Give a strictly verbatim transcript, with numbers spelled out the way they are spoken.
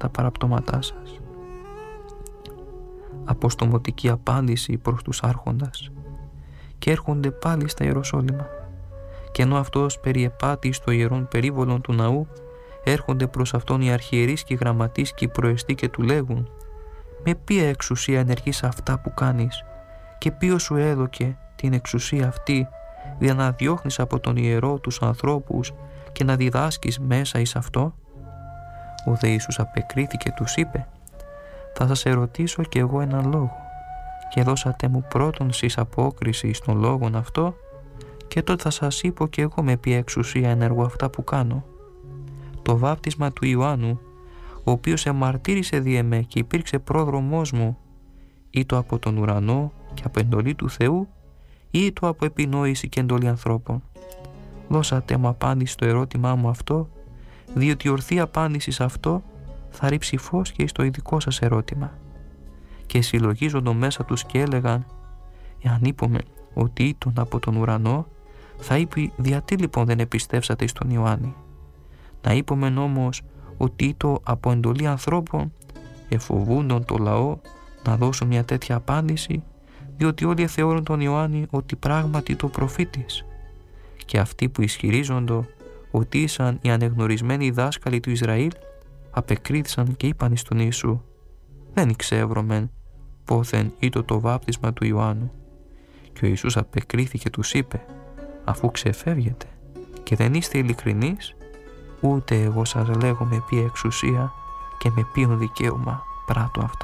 τα παραπτώματά σας. Αποστομωτική απάντηση προς τους άρχοντας, και έρχονται πάλι στα Ιεροσόλυμα, και ενώ αυτός περιεπάτει στο ιερόν περίβολον του ναού, έρχονται προς αυτόν οι αρχιερείς και οι γραμματείς και οι προεστοί και του λέγουν: «Με ποια εξουσία ενεργείς αυτά που κάνεις, και ποιος σου έδωκε την εξουσία αυτή για να διώχνεις από τον ιερό τους ανθρώπους και να διδάσκεις μέσα εις αυτό?» Ο δε Ιησούς απεκρίθηκε, τους είπε: «Θα σας ερωτήσω κι εγώ έναν λόγο, και δώσατε μου πρώτον σεις απόκριση στον λόγον αυτό, και τότε θα σας είπω κι εγώ με ποια εξουσία ενεργώ αυτά που κάνω. Το βάπτισμα του Ιωάννου, ο οποίος εμαρτύρησε δι' εμέ και υπήρξε πρόδρομός μου, ή το από τον ουρανό και από εντολή του Θεού, ή το από επινόηση και εντολή ανθρώπων? Δώσατε μου απάντηση στο ερώτημά μου αυτό, διότι η ορθή απάντηση σε αυτό θα ρίψει φως και στο ειδικό σας ερώτημα». Και συλλογίζοντο μέσα τους και έλεγαν: «Εάν είπαμε ότι ήταν από τον ουρανό, θα είπε γιατί λοιπόν δεν επιστεύσατε στον Ιωάννη? Να είπομεν όμως ότι ήταν από εντολή ανθρώπων, εφοβούντον το λαό να δώσουν μια τέτοια απάντηση, διότι όλοι θεώρουν τον Ιωάννη ότι πράγματι το προφήτης. Και αυτοί που ισχυρίζοντο ότι ήσαν οι ανεγνωρισμένοι δάσκαλοι του Ισραήλ, απεκρίθησαν και είπαν στον Ιησού: «Δεν εξεύρωμεν πόθεν ήτο το βάπτισμα του Ιωάννου». Και ο Ιησούς απεκρίθηκε, τους είπε: «Αφού ξεφεύγετε και δεν είστε ειλικρινείς, ούτε εγώ σας λέγω με ποια εξουσία και με ποιον δικαίωμα πράττω αυτά».